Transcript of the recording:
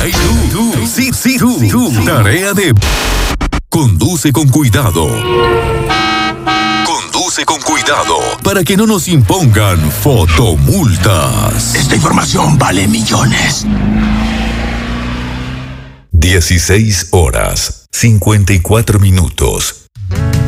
Hey, tú. Tarea de... Conduce con cuidado. Conduce con cuidado para que no nos impongan fotomultas. Esta información vale millones. 16 horas, 54 minutos.